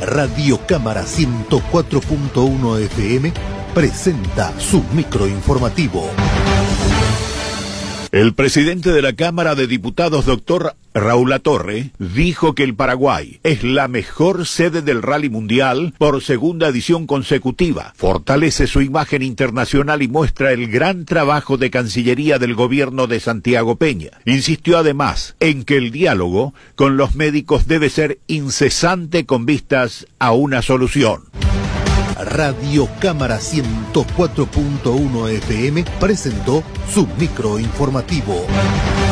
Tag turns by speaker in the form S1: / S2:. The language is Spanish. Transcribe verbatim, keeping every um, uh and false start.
S1: Radio Cámara ciento cuatro punto uno F M presenta su microinformativo.
S2: El presidente de la Cámara de Diputados, doctor Raúl Latorre, dijo que el Paraguay es la mejor sede del Rally Mundial por segunda edición consecutiva. Fortalece su imagen internacional y muestra el gran trabajo de Cancillería del gobierno de Santiago Peña. Insistió además en que el diálogo con los médicos debe ser incesante con vistas a una solución.
S1: Radio Cámara ciento cuatro punto uno F M presentó su microinformativo.